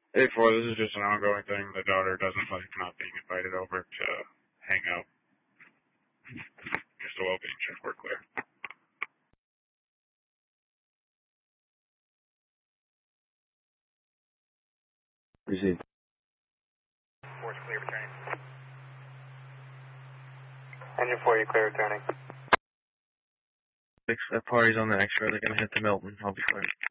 Hey, 4, this is just an ongoing thing. The daughter doesn't like not being invited over to hang out. Just a well-being check, we're clear. Received. 4's clear returning. Engine 4, you clear returning. That party's on the X-ray. They're gonna hit the Milton. I'll be clear.